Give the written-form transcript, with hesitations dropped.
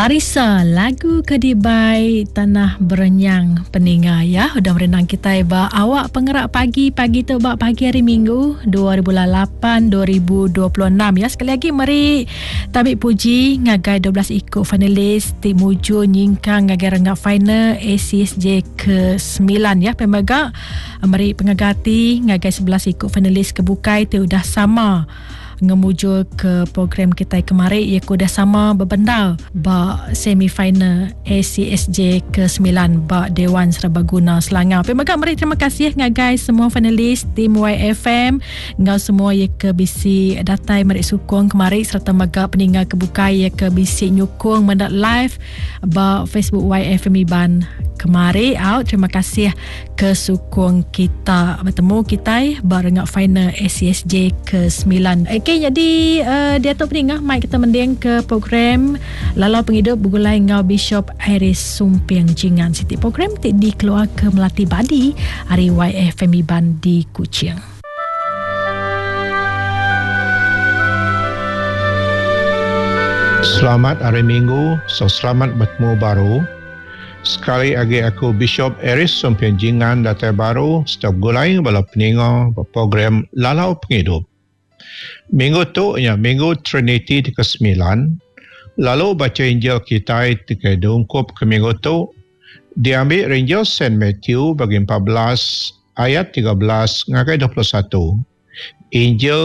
Arisa, lagu Kedibai Tanah Berenyang peninga ya. Udah merenang kita ba awak pengerak pagi tu ba pagi hari Minggu 2008-2026 ya. Sekali lagi mari tabik puji ngagai 12 ikut finalis tim muju nyingkang ngagai rengak final ACSJ ke-9 ya. Pemaga mari pengagati ngagai 11 ikut finalis kebukai tu udah sama ngemuju ke program kita kemarin ia dah sama berbendal ba semifinal ACSJ ke-9 ba Dewan Serbaguna Selangor. Terima kasih ngagai semua finalis tim YFM ngau semua ia ke bisi datai merik sukong kemarin serta maga peninggal kebukai ia ke bisi nyukung mendak live ba Facebook YFM Iban kemarin out. Terima kasih ke sukong kita bertemu kita bareng final ACSJ ke-9. Okay, jadi dia tu peningah mic kita mending ke program Lalau Penghidup Bugulai Ngau Bishop Iris Sumpiang Jingan Siti program di keluar ke Melati Badi hari YFM Iban di Kuching. Selamat hari Minggu, selamat bertemu baru. Sekali lagi aku Bishop Iris Sumpiang Jingan datai baru setiap gulai bala peningah program Lalau Penghidup. Minggu tu ya minggu Trinity ke-9. Lalu baca Injil kita tiga dungkup ke minggu tu diambil Injil Saint Matthew bagi 14 ayat 13 ngagai 21. Injil